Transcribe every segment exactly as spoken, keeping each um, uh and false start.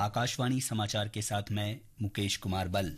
आकाशवाणी समाचार के साथ मैं मुकेश कुमार बल।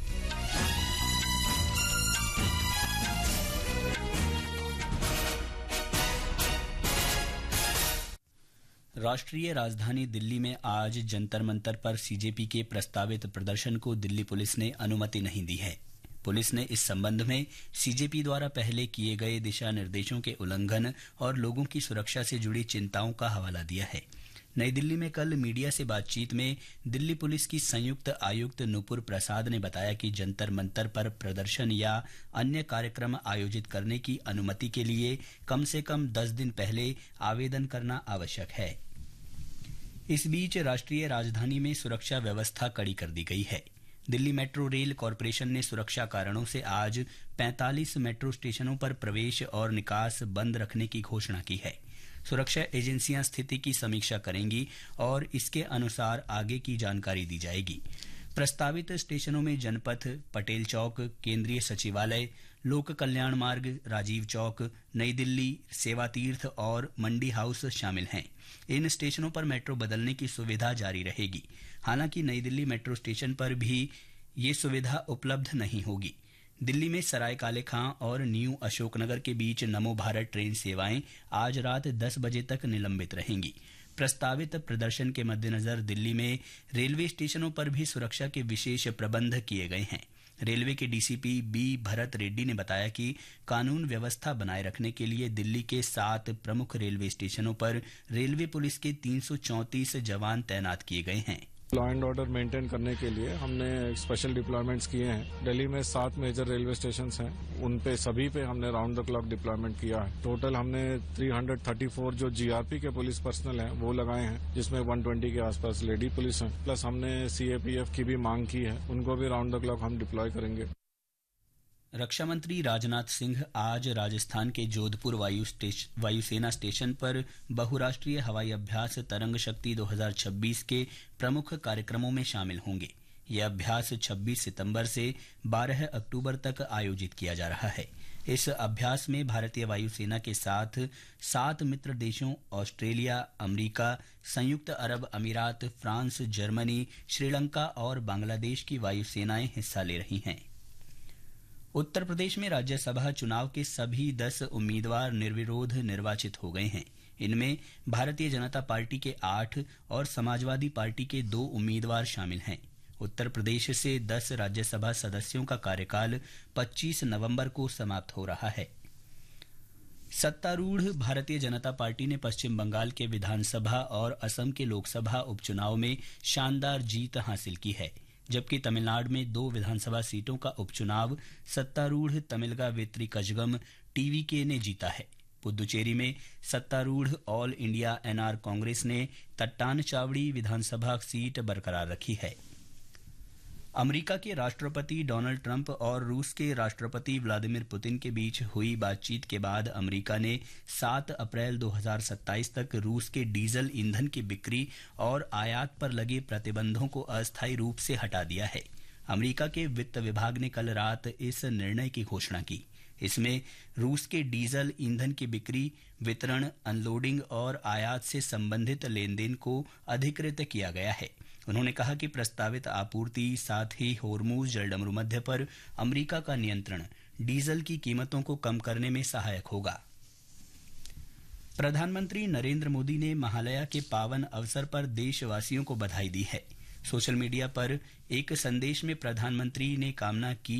राष्ट्रीय राजधानी दिल्ली में आज जंतर मंतर पर सीजेपी के प्रस्तावित प्रदर्शन को दिल्ली पुलिस ने अनुमति नहीं दी है। पुलिस ने इस संबंध में सीजेपी द्वारा पहले किए गए दिशा निर्देशों के उल्लंघन और लोगों की सुरक्षा से जुड़ी चिंताओं का हवाला दिया है। नई दिल्ली में कल मीडिया से बातचीत में दिल्ली पुलिस की संयुक्त आयुक्त नुपुर प्रसाद ने बताया कि जंतर मंतर पर प्रदर्शन या अन्य कार्यक्रम आयोजित करने की अनुमति के लिए कम से कम दस दिन पहले आवेदन करना आवश्यक है। इस बीच राष्ट्रीय राजधानी में सुरक्षा व्यवस्था कड़ी कर दी गई है। दिल्ली मेट्रो रेल कॉरपोरेशन ने सुरक्षा कारणों से आज पैंतालीस मेट्रो स्टेशनों पर प्रवेश और निकास बंद रखने की घोषणा की है। सुरक्षा एजेंसियां स्थिति की समीक्षा करेंगी और इसके अनुसार आगे की जानकारी दी जाएगी। प्रस्तावित स्टेशनों में जनपथ, पटेल चौक, केंद्रीय सचिवालय, लोक कल्याण मार्ग, राजीव चौक, नई दिल्ली, सेवा तीर्थ और मंडी हाउस शामिल हैं। इन स्टेशनों पर मेट्रो बदलने की सुविधा जारी रहेगी। हालांकि नई दिल्ली मेट्रो स्टेशन पर भी ये सुविधा उपलब्ध नहीं होगी। दिल्ली में सराय काले खां और न्यू अशोकनगर के बीच नमो भारत ट्रेन सेवाएं आज रात दस बजे तक निलंबित रहेंगी। प्रस्तावित प्रदर्शन के मद्देनजर दिल्ली में रेलवे स्टेशनों पर भी सुरक्षा के विशेष प्रबंध किए गए हैं। रेलवे के डीसीपी बी भरत रेड्डी ने बताया कि कानून व्यवस्था बनाए रखने के लिए दिल्ली के सात प्रमुख रेलवे स्टेशनों पर रेलवे पुलिस के तीन सौ चौंतीस जवान तैनात किए गए हैं। लॉ एंड ऑर्डर मेंटेन करने के लिए हमने स्पेशल डिप्लॉयमेंट्स किए हैं। दिल्ली में सात मेजर रेलवे स्टेशन हैं, उन पे सभी पे हमने राउंड द क्लॉक डिप्लॉयमेंट किया है। टोटल हमने तीन सौ चौंतीस जो जीआरपी के पुलिस पर्सनल हैं वो लगाए हैं, जिसमें एक सौ बीस के आसपास लेडी पुलिस हैं। प्लस हमने सीएपीएफ की भी मांग की है, उनको भी राउंड द क्लॉक हम डिप्लॉय करेंगे। रक्षा मंत्री राजनाथ सिंह आज राजस्थान के जोधपुर वायु वायुसेना स्टेशन पर बहुराष्ट्रीय हवाई अभ्यास तरंग शक्ति दो हज़ार छब्बीस के प्रमुख कार्यक्रमों में शामिल होंगे। यह अभ्यास छब्बीस सितंबर से बारह अक्टूबर तक आयोजित किया जा रहा है। इस अभ्यास में भारतीय वायुसेना के साथ सात मित्र देशों ऑस्ट्रेलिया, अमेरिका, संयुक्त अरब अमीरात, फ्रांस, जर्मनी, श्रीलंका और बांग्लादेश की वायुसेनाएं हिस्सा ले रही हैं। उत्तर प्रदेश में राज्यसभा चुनाव के सभी दस उम्मीदवार निर्विरोध निर्वाचित हो गए हैं। इनमें भारतीय जनता पार्टी के आठ और समाजवादी पार्टी के दो उम्मीदवार शामिल हैं। उत्तर प्रदेश से दस राज्यसभा सदस्यों का कार्यकाल पच्चीस नवंबर को समाप्त हो रहा है। सत्तारूढ़ भारतीय जनता पार्टी ने पश्चिम बंगाल के विधानसभा और असम के लोकसभा उपचुनाव में शानदार जीत हासिल की है, जबकि तमिलनाडु में दो विधानसभा सीटों का उपचुनाव सत्तारूढ़ तमिलगा वेत्री कजगम टीवीके ने जीता है। पुदुचेरी में सत्तारूढ़ ऑल इंडिया एनआर कांग्रेस ने तट्टान चावड़ी विधानसभा सीट बरकरार रखी है। अमेरिका के राष्ट्रपति डोनाल्ड ट्रंप और रूस के राष्ट्रपति व्लादिमीर पुतिन के बीच हुई बातचीत के बाद अमेरिका ने सात अप्रैल दो हज़ार सत्ताईस तक रूस के डीजल ईंधन की बिक्री और आयात पर लगे प्रतिबंधों को अस्थायी रूप से हटा दिया है। अमेरिका के वित्त विभाग ने कल रात इस निर्णय की घोषणा की। इसमें रूस के डीजल ईंधन की बिक्री, वितरण, अनलोडिंग और आयात से संबंधित लेन देन को अधिकृत किया गया है। उन्होंने कहा कि प्रस्तावित आपूर्ति, साथ ही होर्मुज जलडमरू मध्य पर अमेरिका का नियंत्रण डीजल की कीमतों को कम करने में सहायक होगा। प्रधानमंत्री नरेंद्र मोदी ने महालया के पावन अवसर पर देशवासियों को बधाई दी है। सोशल मीडिया पर एक संदेश में प्रधानमंत्री ने कामना की